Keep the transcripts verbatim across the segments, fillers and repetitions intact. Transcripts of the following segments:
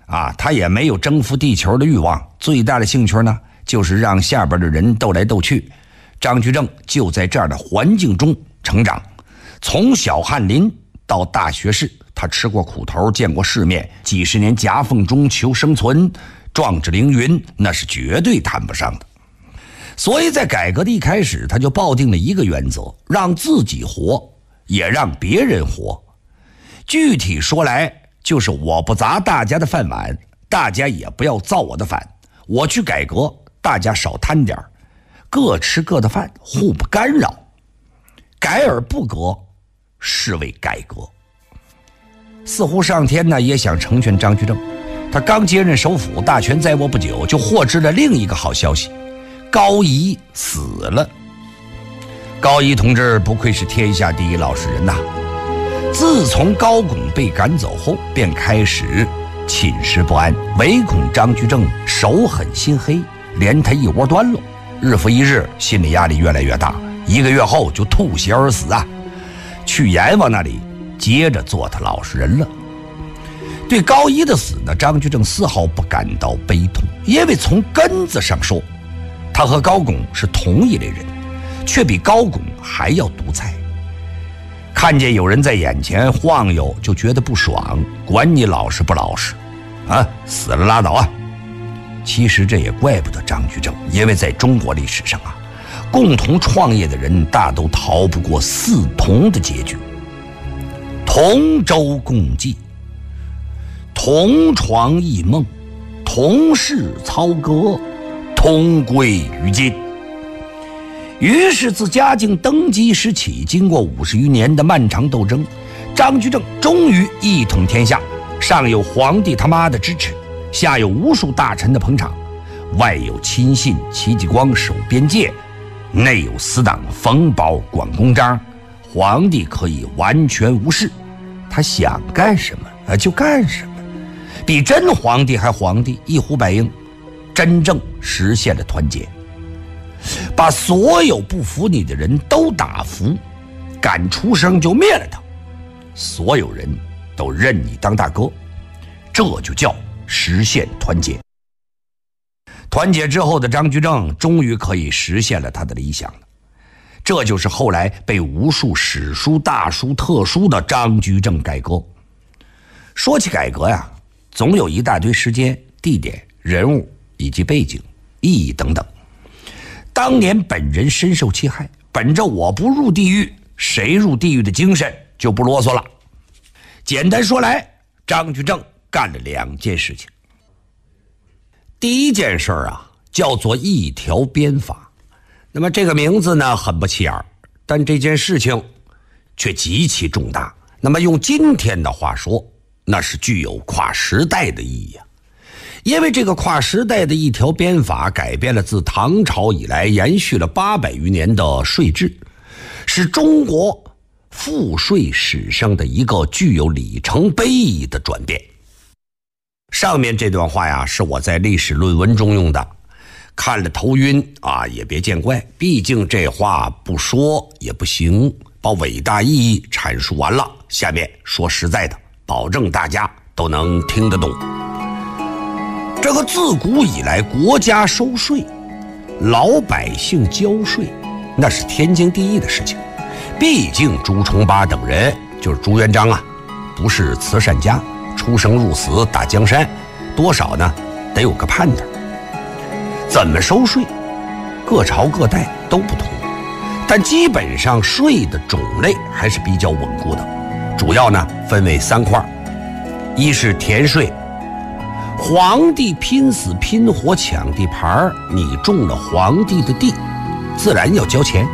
啊，他也没有征服地球的欲望，最大的兴趣呢，就是让下边的人斗来斗去。张居正就在这样的环境中成长，从小翰林到大学士，他吃过苦头，见过世面，几十年夹缝中求生存，壮志凌云，那是绝对谈不上的。所以在改革的一开始，他就抱定了一个原则，让自己活，也让别人活。具体说来，就是我不砸大家的饭碗，大家也不要造我的反。我去改革，大家少贪点，各吃各的饭，互不干扰。改而不革，是为改革。似乎上天呢也想成全张居正，他刚接任首辅，大权在握不久，就获知了另一个好消息，高仪死了。高仪同志不愧是天下第一老实人呐、啊！自从高拱被赶走后，便开始寝食不安，唯恐张居正手狠心黑，连他一窝端喽。日复一日，心理压力越来越大，一个月后就吐血而死啊！去阎王那里接着做他老实人了。对高仪的死呢，张居正丝毫不感到悲痛，因为从根子上说，他和高拱是同一类人，却比高拱还要独裁。看见有人在眼前晃悠，就觉得不爽，管你老实不老实啊，死了拉倒啊。其实这也怪不得张居正，因为在中国历史上啊，共同创业的人大都逃不过四同的结局：同舟共济，同床异梦，同室操戈，同归于尽。于是自嘉靖登基时起，经过五十余年的漫长斗争，张居正终于一统天下，上有皇帝他妈的支持，下有无数大臣的捧场，外有亲信戚继光守边界，内有死党冯保管公章，皇帝可以完全无视，他想干什么就干什么，比真皇帝还皇帝，一呼百应，真正实现了团结，把所有不服你的人都打服，敢出声就灭了他，所有人都认你当大哥，这就叫实现团结。团结之后的张居正终于可以实现了他的理想了，这就是后来被无数史书大书特书的张居正改革。说起改革呀，总有一大堆时间、地点、人物以及背景、意义等等。当年本人深受其害，本着我不入地狱谁入地狱的精神，就不啰嗦了。简单说来，张居正干了两件事情。第一件事啊，叫做一条鞭法。那么这个名字呢很不起眼，但这件事情却极其重大。那么用今天的话说，那是具有跨时代的意义啊。因为这个跨时代的一条鞭法改变了自唐朝以来延续了八百余年的税制，是中国赋税史上的一个具有里程碑意义的转变。上面这段话呀，是我在历史论文中用的，看了头晕啊，也别见怪，毕竟这话不说也不行，把伟大意义阐述完了，下面说实在的，保证大家都能听得懂。这个自古以来，国家收税，老百姓交税，那是天经地义的事情。毕竟朱重八等人，就是朱元璋啊，不是慈善家，出生入死打江山，多少呢得有个盼头。怎么收税，各朝各代都不同，但基本上税的种类还是比较稳固的，主要呢分为三块。一是田税，皇帝拼死拼活抢地盘，你种了皇帝的地，自然要交钱。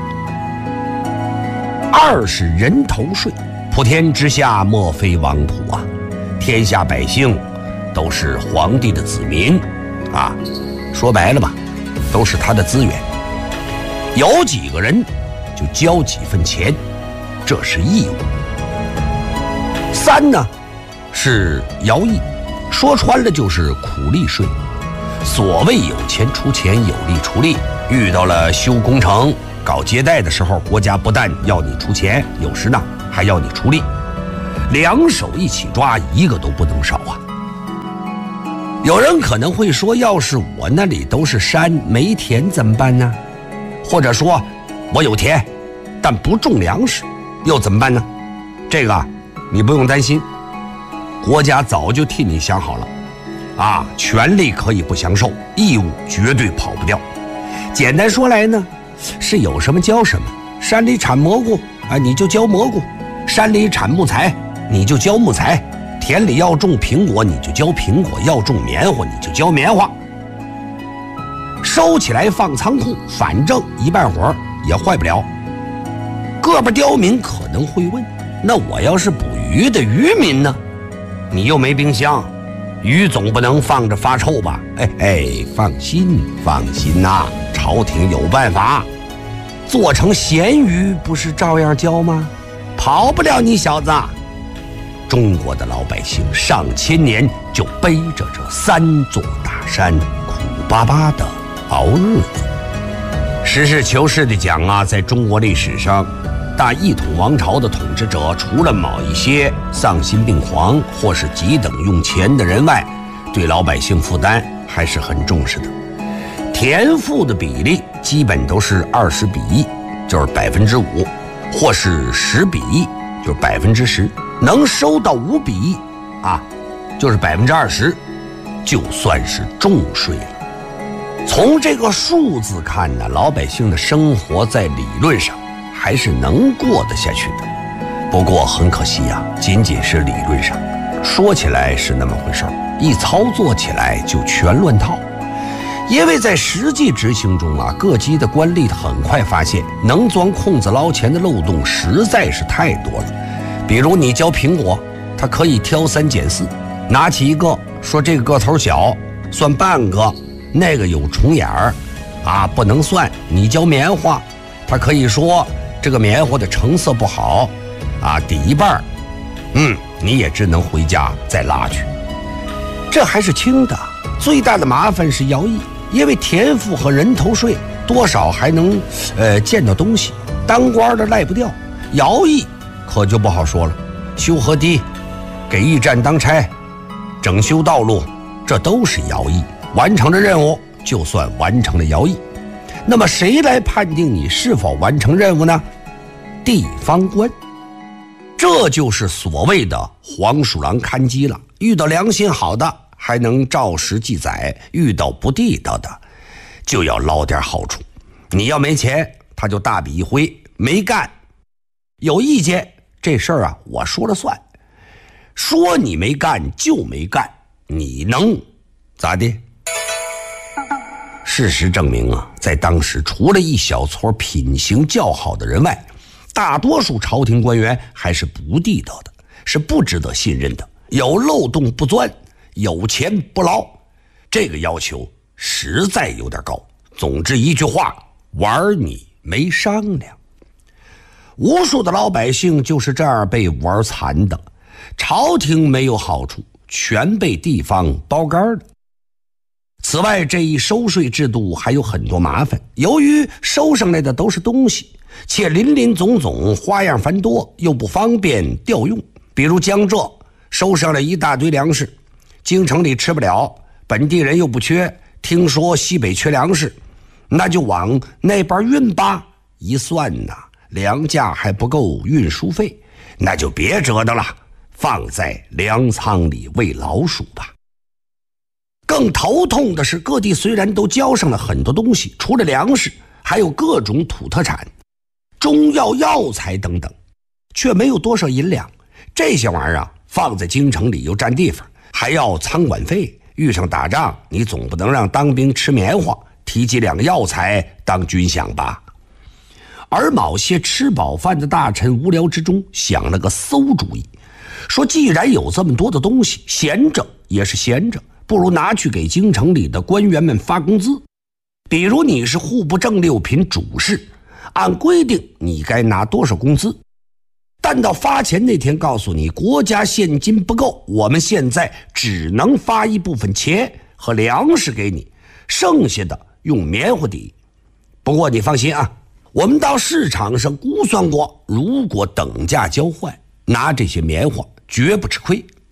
二是人头税，普天之下莫非王土啊，天下百姓都是皇帝的子民啊，说白了吧，都是他的资源，有几个人就交几分钱，这是义务。三呢是徭役，说穿了就是苦力税。所谓有钱出钱，有力出力，遇到了修工程搞接待的时候，国家不但要你出钱，有时呢还要你出力，两手一起抓，一个都不能少啊。 有人可能会说，要是我那里都是山没田怎么办呢？或者说我有田但不种粮食又怎么办呢？这个你不用担心，国家早就替你想好了啊，权利可以不享受，义务绝对跑不掉。简单说来呢，是有什么交什么。山里产蘑菇啊，你就交蘑菇；山里产木材，你就交木材；田里要种苹果，你就交苹果；要种棉花，你就交棉花。收起来放仓库，反正一半火也坏不了。个别刁民可能会问，那我要是捕鱼的渔民呢？你又没冰箱，鱼总不能放着发臭吧？哎哎，放心放心呐、啊，朝廷有办法，做成咸鱼不是照样交吗？跑不了你小子。中国的老百姓上千年就背着这三座大山，苦巴巴的熬日子。实事求是的讲啊，在中国历史上，大一统王朝的统治者，除了某一些丧心病狂或是急等用钱的人外，对老百姓负担还是很重视的。田赋的比例基本都是二十比一，就是百分之五，或是十比一，就是百分之十。能收到五比一啊，就是百分之二十，就算是重税了。从这个数字看呢，老百姓的生活在理论上还是能过得下去的。不过很可惜呀、啊，仅仅是理论上，说起来是那么回事儿，一操作起来就全乱套。因为在实际执行中啊，各级的官吏很快发现，能钻空子捞钱的漏洞实在是太多了。比如你交苹果，他可以挑三拣四，拿起一个说这个个头小，算半个，那个有虫眼儿啊，不能算。你交棉花，他可以说这个棉花的成色不好啊，抵一半，嗯，你也只能回家再拉去。这还是轻的，最大的麻烦是徭役，因为田赋和人头税多少还能呃见到东西，当官的赖不掉，徭役可就不好说了。修河堤，给驿站当差，整修道路，这都是徭役，完成了任务就算完成了徭役。那么谁来判定你是否完成任务呢？地方官。这就是所谓的黄鼠狼看鸡了，遇到良心好的还能照实记载，遇到不地道的就要捞点好处。你要没钱，他就大笔一挥，没干，有意见这事儿啊我说了算，说你没干就没干，你能咋的？事实证明啊，在当时除了一小撮品行较好的人外，大多数朝廷官员还是不地道的，是不值得信任的，有漏洞不钻，有钱不捞，这个要求实在有点高。总之一句话，玩你没商量。无数的老百姓就是这样被玩残的，朝廷没有好处，全被地方包干了。此外，这一收税制度还有很多麻烦，由于收上来的都是东西，且林林总总，花样繁多，又不方便调用。比如江浙收上来一大堆粮食，京城里吃不了，本地人又不缺，听说西北缺粮食，那就往那边运吧。一算呐，粮价还不够运输费，那就别折腾了，放在粮仓里喂老鼠吧。更头痛的是，各地虽然都交上了很多东西，除了粮食，还有各种土特产、中药药材等等，却没有多少银两。这些玩意儿啊，放在京城里又占地方，还要仓管费。遇上打仗，你总不能让当兵吃棉花，提几两药材当军饷吧？而某些吃饱饭的大臣无聊之中想了个馊主意，说既然有这么多的东西，闲着也是闲着，不如拿去给京城里的官员们发工资。比如你是户部正六品主事，按规定你该拿多少工资，但到发钱那天告诉你国家现金不够，我们现在只能发一部分钱和粮食给你，剩下的用棉花抵。不过你放心啊，我们到市场上估算过，如果等价交换，拿这些棉花绝不吃亏。